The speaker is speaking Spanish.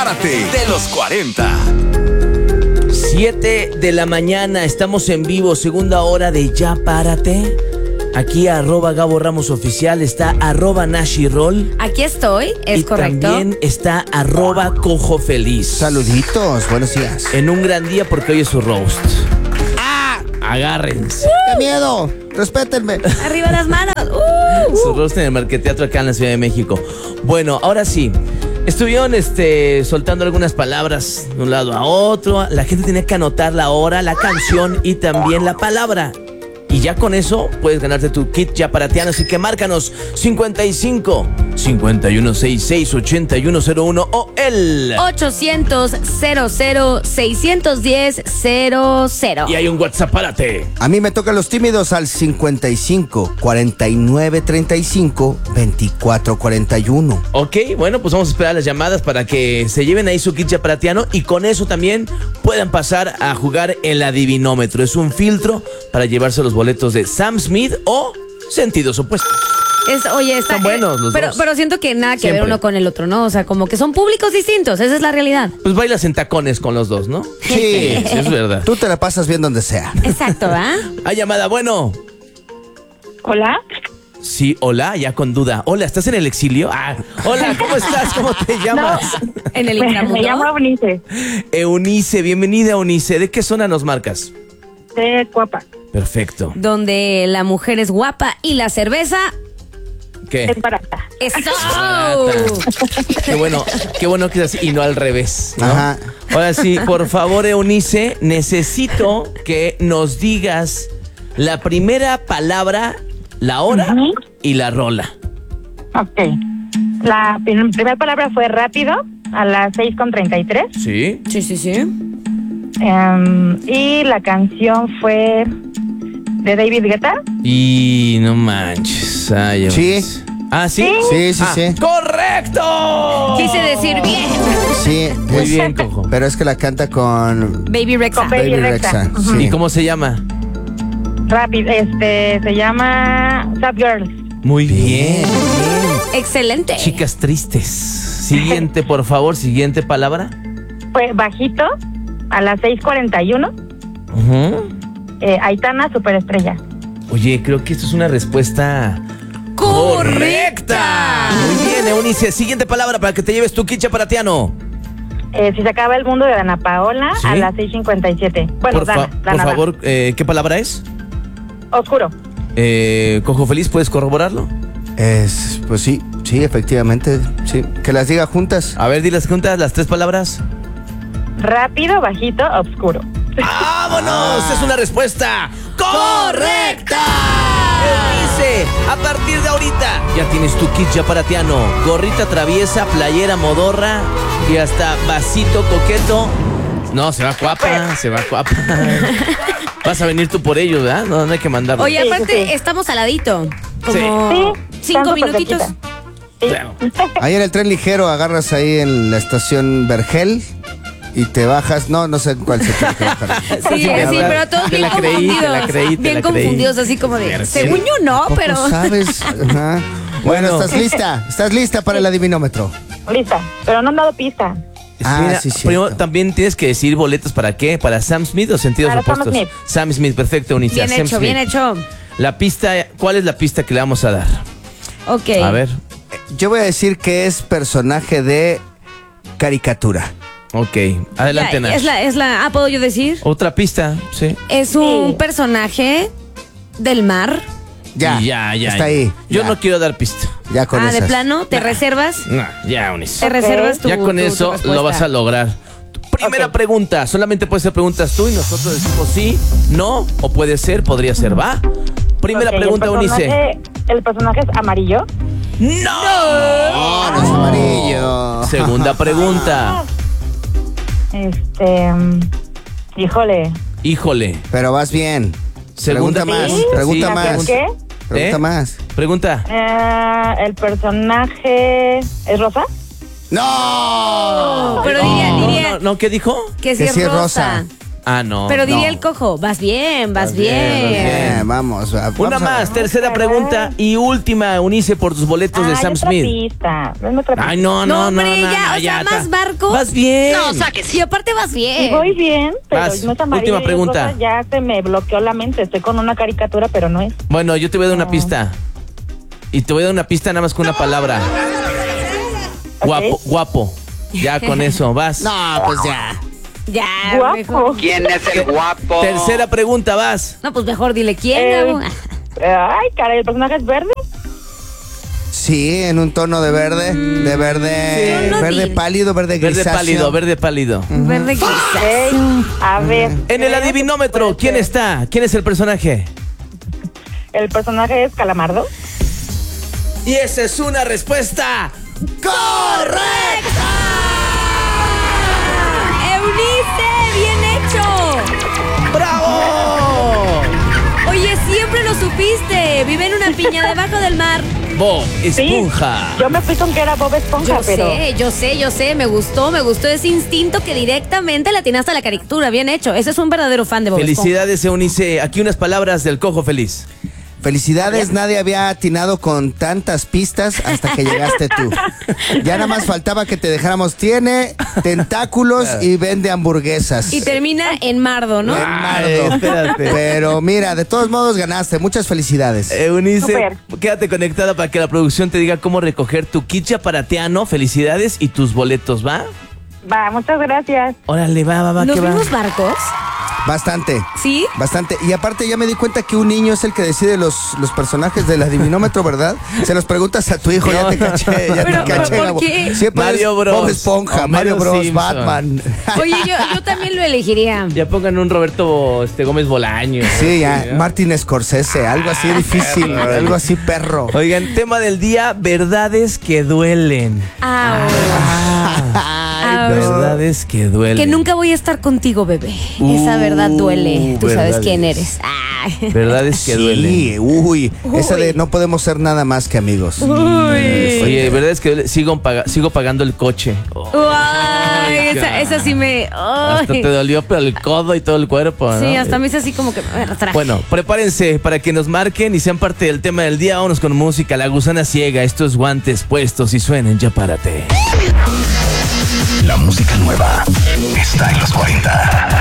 Párate de los 40. 7 de la mañana, estamos en vivo, segunda hora de Ya Párate. Aquí @Gabo Ramos Oficial, está @Nashirol. Aquí estoy, es y correcto. También está @Cojo Feliz. Saluditos, buenos días. En un gran día porque hoy es su roast. Agárrense. ¡Qué miedo! Respétenme. Arriba las manos. Su roast en el Marqueteatro acá en la Ciudad de México. Bueno, ahora sí. Estuvieron soltando algunas palabras de un lado a otro. La gente tenía que anotar la hora, la canción y también la palabra. Y ya con eso puedes ganarte tu kit yaparatiano. Así que márcanos 55 5166 8101 o el 800-00-610-00. Y hay un WhatsApp, párate. A mí me tocan los tímidos al 55 49 35 24 41. Ok, bueno, pues vamos a esperar las llamadas para que se lleven ahí su kit yaparatiano y con eso también puedan pasar a jugar el adivinómetro. Es un filtro para llevarse los boletos de Sam Smith o Sentidos Opuestos. Oye, está Son buenos los dos. Pero siento que nada que Siempre. ver uno con el otro, ¿no? O sea, como que son públicos distintos, esa es la realidad. Pues bailas en tacones con los dos, ¿no? Sí, Es verdad. tú te la pasas bien donde sea. Exacto, ¿ah? Hay llamada, bueno. Hola. Sí, hola, ya con duda. Hola, ¿estás en el exilio? Hola, ¿cómo estás? ¿Cómo te llamas? En el Me inframundo. llamo Eunice, Eunice, bienvenida Eunice. ¿De qué zona nos marcas? de Cuapa. Perfecto. Donde la mujer es guapa y la cerveza ¿Qué? Es barata. ¡eso! Qué bueno que es así y no al revés, ¿no? Ajá. Ahora sí, por favor, Eunice, necesito que nos digas la primera palabra, la hora Ujú. y la rola. Ok. La primera palabra fue rápido, a las 6:33. ¿Sí? Sí, sí, sí. Y la canción fue de David Guetta. Y no manches. Ay, Sí. Eunice. ¿Ah, sí? Sí, sí, sí. ¡Correcto! Quise decir bien. Sí, Muy bien, Cojo. pero es que la canta con Baby Rexa. Con Baby Rexa. Ujú. ¿Y Sí. cómo se llama? Rápido, se llama Sad Girls. Muy bien. Excelente. Chicas tristes. Siguiente, por favor, siguiente palabra. Fue bajito, a las 6:41. Ujú. Aitana, Superestrella. Oye, creo que esto es una respuesta correcta. Muy bien, Eunice. Siguiente palabra para que te lleves tu kit yaparatiano. Si se acaba el mundo, de Dana Paola, ¿Sí? a las 6:57. Bueno, Por Dana. favor, ¿qué palabra es? Oscuro. Cojo Feliz, ¿puedes corroborarlo? Pues sí, efectivamente, sí. Que las diga juntas. A ver, dilas juntas las tres palabras. Rápido, bajito, oscuro. ¡Vámonos! Es una respuesta correcta. Eunice, a partir de ahorita ya tienes tu kit yaparatiano. Gorrita traviesa, playera modorra y hasta vasito coqueto. No, se va guapa, se va guapa. Vas a venir tú por ellos, ¿verdad? No hay que mandarlo. Oye, Sí, aparte, sí. estamos al ladito. Como Sí, 5 tanto minutitos. cerquita. Sí. Ahí en el tren ligero agarras ahí en la estación Vergel y te bajas. No sé cuál se tiene que bajar. Sí, pero todos Te bien la creí, confundidos. te la creí, te bien la creí. confundidos, así como de, según yo no, ¿Poco pero... sabes? Ajá. Bueno, Bueno. ¿estás lista para el adivinómetro? Lista, pero no han dado pista. Espera, sí, cierto. primero también tienes que decir boletos para qué, para Sam Smith o Sentidos Para Sam Opuestos. Smith. Sam Smith, perfecto, Eunice. Bien Sam hecho, Smith. bien hecho. La pista, ¿cuál es la pista que le vamos a dar? Ok. A ver, Yo voy a decir que es personaje de caricatura. ok, adelante, Ya, Nash. ¿puedo yo decir? Otra pista, sí. Es un Sí. personaje del mar. Ya, Ya. está ahí. Yo ya, no quiero dar pista. ya con ¿De esas. plano? ¿Te reservas? No, ya, Eunice. ¿Te reservas tu Ya con tu eso respuesta? lo vas a lograr. Primera pregunta, solamente puede ser preguntas tú y nosotros decimos sí, no, o puede ser, podría ser, ¿va? Primera Ok, pregunta, Eunice. El personaje es amarillo. ¡No! No es amarillo. Segunda pregunta. Híjole. Híjole. Pero vas bien. Segunda Pregunta más. Sí. Pregunta Sí, más. ¿Qué? Pregunta ¿Eh? más. Pregunta. El personaje es rosa. ¡No! Pero diría No, ¿qué dijo? que sí Que es sí es rosa. rosa. Ah, no. Pero diría no. el cojo, vas bien, vas Vas bien, bien. Vamos. Una más, tercera pregunta y última, Unice, por tus boletos de Sam otra Smith. pista. Dame otra pista. Ay, no, No, no, no, hombre, no, ya, no, o sea, está. más barcos. Vas bien. No, saques. Y aparte vas Y bien. voy bien, pero Vas, no es amarillo. última pregunta. Rosa, ya se me bloqueó la mente. Estoy con una caricatura, pero no es. Bueno, yo te voy a dar una pista. Y te voy a dar una pista nada más con una palabra. Guapo, guapo. Ya con eso, vas. No, pues ya. Ya, Guapo. mejor. ¿Quién es el guapo? Tercera pregunta, vas. No, pues mejor dile quién, Gabo. Ay, caray, ¿el personaje es verde? Sí, en un tono de verde. De verde. Yo no Verde di- pálido, verde Verde grisáceo. pálido, verde pálido. Verde quizás. Ok, a ver. En el adivinómetro, ¿quién está? ¿Quién es el personaje? El personaje es Calamardo. Y esa es una respuesta. ¡Eunice! ¡Bien hecho! ¡Bravo! Oye, siempre lo supiste. Vive en una piña debajo del mar. Bob Sí. Esponja. Yo me fui con que era Bob Esponja, pero. Yo sé. Me gustó ese instinto que directamente le atinaste a la caricatura. Bien hecho. Ese es un verdadero fan de Bob Esponja. Felicidades, Eunice. Aquí unas palabras del cojo feliz. Felicidades, nadie había atinado con tantas pistas hasta que llegaste tú. Ya nada más faltaba que te dejáramos. Tiene tentáculos y vende hamburguesas. Y termina en Mardo, ¿no? En Mardo. espérate. Pero mira, de todos modos ganaste. Muchas felicidades. Eunice, Súper. quédate conectada para que la producción te diga cómo recoger tu kit chaparatiano. Felicidades y tus boletos, ¿va? Va, muchas gracias. Órale, va, ¿Nos que va. vimos barcos? Bastante. ¿Sí? Bastante. Y aparte ya me di cuenta que un niño es el que decide los personajes del adivinómetro, ¿verdad? Se los preguntas a tu hijo, ya te caché, ya Pero, te caché. ¿por Gabo. qué? Siempre Mario es Bros. Bob Esponja, O Mario Mario Bros, Simpson. Batman. Oye, yo también lo elegiría. Ya pongan un Roberto Gómez Bolaño. Sí, ya, Martin Scorsese, algo así difícil, algo así perro. Oigan, tema del día, verdades que duelen. Ah, Ay, no. Verdades que duelen. que nunca voy a estar contigo, bebé. Esa verdad duele. Tú sabes verdades. quién eres. Ay. Verdades que duelen. Sí, esa de no podemos ser nada más que amigos. Oye, verdades que duelen. Sigo pagando el coche. Ay, esa sí me. Hasta Ay. te dolió pero el codo y todo el cuerpo, ¿no? Sí, hasta me hizo así como que me retraje. Bueno, prepárense para que nos marquen y sean parte del tema del día. Vámonos con música. La gusana ciega, estos guantes puestos y suenen, ya párate. La música nueva está en los 40.